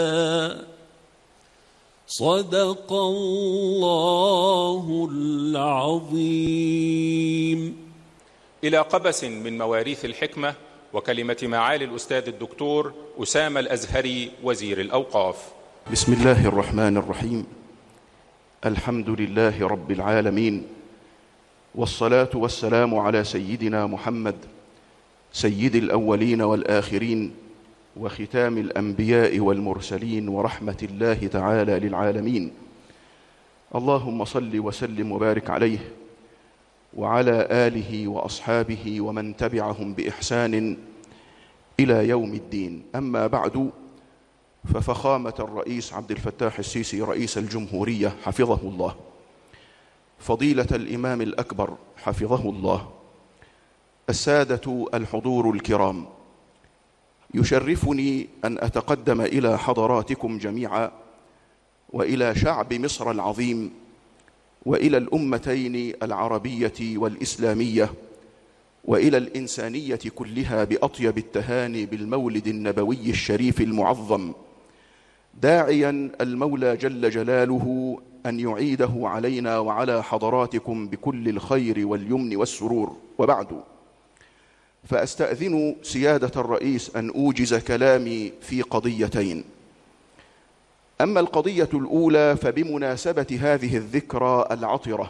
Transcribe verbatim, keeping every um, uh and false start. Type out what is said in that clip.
صدق الله العظيم. إلى قبس من مواريث الحكمة وكلمة معالي الأستاذ الدكتور أسامة الأزهري وزير الأوقاف. بسم الله الرحمن الرحيم. الحمد لله رب العالمين، والصلاة والسلام على سيدنا محمد سيد الأولين والآخرين وختام الأنبياء والمرسلين ورحمة الله تعالى للعالمين. اللهم صل وسلم وبارك عليه وعلى آله وأصحابه ومن تبعهم بإحسان إلى يوم الدين. أما بعد، ففخامة الرئيس عبد الفتاح السيسي رئيس الجمهورية حفظه الله، فضيلة الإمام الأكبر حفظه الله، السادة الحضور الكرام، يشرفني أن أتقدم إلى حضراتكم جميعا وإلى شعب مصر العظيم وإلى الأمتين العربية والإسلامية وإلى الإنسانية كلها بأطيب التهاني بالمولد النبوي الشريف المعظم، داعيا المولى جل جلاله أن يعيده علينا وعلى حضراتكم بكل الخير واليمن والسرور. وبعد، فأستأذن سيادة الرئيس أن أوجز كلامي في قضيتين. أما القضية الأولى فبمناسبة هذه الذكرى العطرة